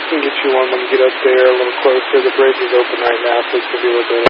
can get you one when you get up there a little closer. The bridge is open right now, so it's going to be a little bit